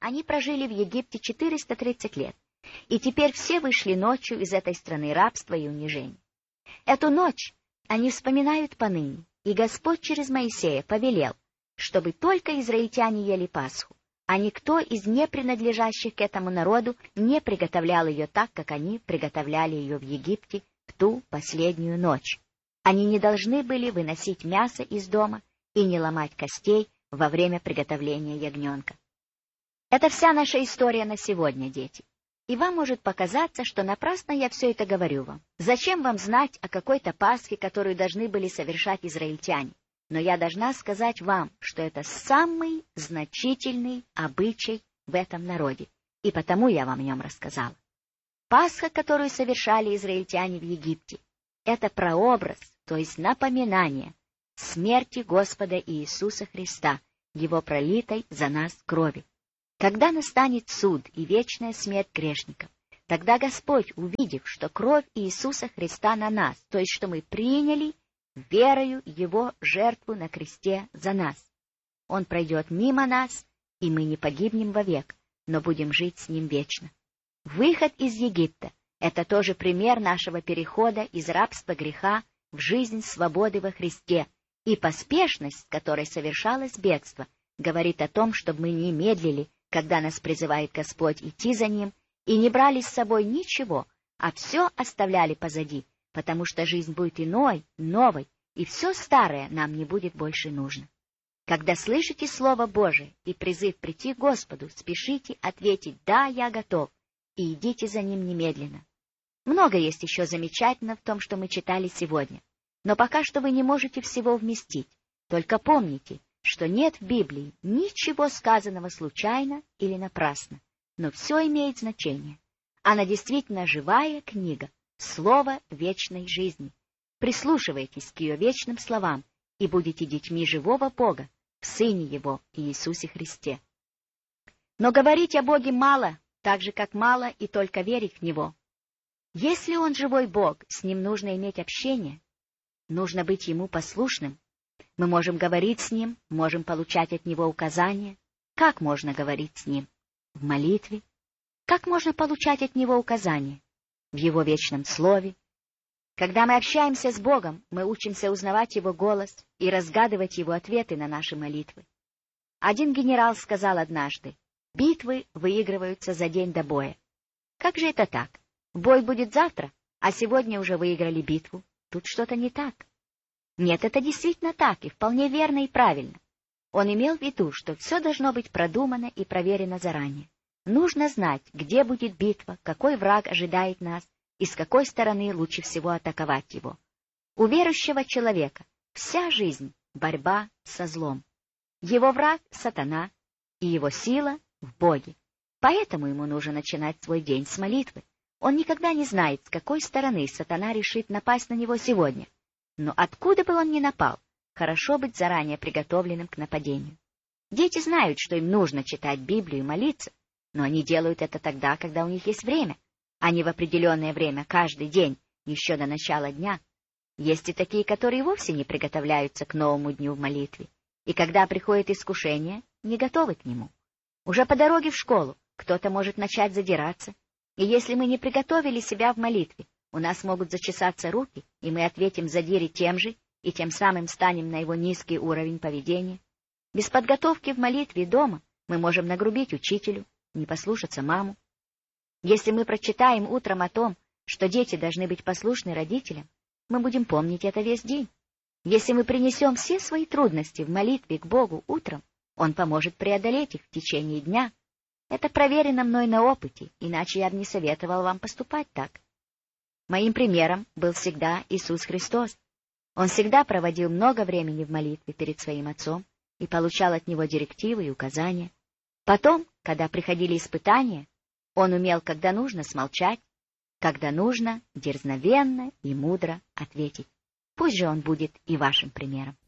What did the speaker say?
Они прожили в Египте 430 лет, и теперь все вышли ночью из этой страны рабства и унижения. Эту ночь они вспоминают поныне, и Господь через Моисея повелел, чтобы только израильтяне ели Пасху, а никто из непринадлежащих к этому народу не приготовлял ее так, как они приготовляли ее в Египте в ту последнюю ночь. Они не должны были выносить мясо из дома и не ломать костей во время приготовления ягненка. Это вся наша история на сегодня, дети. И вам может показаться, что напрасно я все это говорю вам. Зачем вам знать о какой-то Пасхе, которую должны были совершать израильтяне? Но я должна сказать вам, что это самый значительный обычай в этом народе, и потому я вам о нем рассказала. Пасха, которую совершали израильтяне в Египте, это прообраз, то есть напоминание смерти Господа Иисуса Христа, Его пролитой за нас крови. Когда настанет суд и вечная смерть грешников, тогда Господь, увидев, что кровь Иисуса Христа на нас, то есть что мы приняли верою Его жертву на кресте за нас, Он пройдет мимо нас, и мы не погибнем вовек, но будем жить с Ним вечно. Выход из Египта — это тоже пример нашего перехода из рабства греха в жизнь свободы во Христе, и поспешность, с которой совершалось бегство, говорит о том, чтобы мы не медлили, когда нас призывает Господь идти за Ним, и не брали с собой ничего, а все оставляли позади, потому что жизнь будет иной, новой, и все старое нам не будет больше нужно. Когда слышите Слово Божие и призыв прийти к Господу, спешите ответить «Да, я готов», и идите за Ним немедленно. Много есть еще замечательного в том, что мы читали сегодня, но пока что вы не можете всего вместить. Только помните, что нет в Библии ничего сказанного случайно или напрасно, но все имеет значение. Она действительно живая книга, слово вечной жизни. Прислушивайтесь к ее вечным словам и будете детьми живого Бога, в Сыне Его Иисусе Христе. Но говорить о Боге мало, так же, как мало и только верить в Него. Если Он живой Бог, с Ним нужно иметь общение, нужно быть Ему послушным. Мы можем говорить с Ним, можем получать от Него указания. Как можно говорить с Ним? В молитве. Как можно получать от Него указания? В Его вечном Слове. Когда мы общаемся с Богом, мы учимся узнавать Его голос и разгадывать Его ответы на наши молитвы. Один генерал сказал однажды: «Битвы выигрываются за день до боя». Как же это так? Бой будет завтра, а сегодня уже выиграли битву. Тут что-то не так. Нет, это действительно так, и вполне верно и правильно. Он имел в виду, что все должно быть продумано и проверено заранее. Нужно знать, где будет битва, какой враг ожидает нас, и с какой стороны лучше всего атаковать его. У верующего человека вся жизнь — борьба со злом. Его враг — сатана, и его сила — в Боге. Поэтому ему нужно начинать свой день с молитвы. Он никогда не знает, с какой стороны сатана решит напасть на него сегодня. Но откуда бы он ни напал, хорошо быть заранее приготовленным к нападению. Дети знают, что им нужно читать Библию и молиться, но они делают это тогда, когда у них есть время, а не в определенное время каждый день, еще до начала дня. Есть и такие, которые вовсе не приготовляются к новому дню в молитве, и когда приходит искушение, не готовы к нему. Уже по дороге в школу кто-то может начать задираться, и если мы не приготовили себя в молитве, у нас могут зачесаться руки, и мы ответим задире тем же, и тем самым станем на его низкий уровень поведения. Без подготовки в молитве дома мы можем нагрубить учителю, не послушаться маму. Если мы прочитаем утром о том, что дети должны быть послушны родителям, мы будем помнить это весь день. Если мы принесем все свои трудности в молитве к Богу утром, Он поможет преодолеть их в течение дня. Это проверено мной на опыте, иначе я бы не советовал вам поступать так. Моим примером был всегда Иисус Христос. Он всегда проводил много времени в молитве перед своим Отцом и получал от Него директивы и указания. Потом, когда приходили испытания, Он умел, когда нужно, смолчать, когда нужно, дерзновенно и мудро ответить. Пусть же Он будет и вашим примером.